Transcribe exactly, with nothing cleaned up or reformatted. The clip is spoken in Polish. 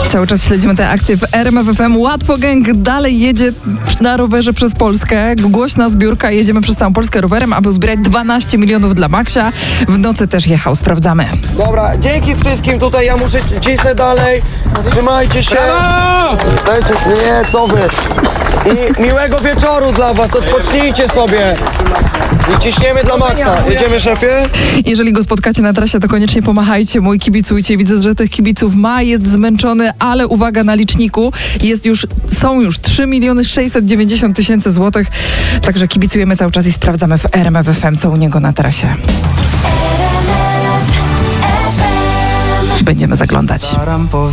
Cały czas śledzimy te akcje w R M F F M. Łatwo Gang dalej jedzie na rowerze przez Polskę. Głośna zbiórka. Jedziemy przez całą Polskę rowerem, aby uzbierać dwanaście milionów dla Maksia. W nocy też jechał. Sprawdzamy. Dobra, dzięki wszystkim tutaj. Ja muszę cisnę dalej. Trzymajcie się. Dajcie, nie, co wy. I miłego wieczoru dla was. Odpocznijcie sobie. I ciśniemy dla Maxa. Jedziemy, szefie? Jeżeli go spotkacie na trasie, to koniecznie pomachajcie mu i kibicujcie. Widzę, że tych kibiców ma, jest zmęczony, ale uwaga, na liczniku jest już, są już trzy miliony sześćset dziewięćdziesiąt tysięcy złotych. Także kibicujemy cały czas i sprawdzamy w R M F F M, co u niego na trasie. Będziemy zaglądać.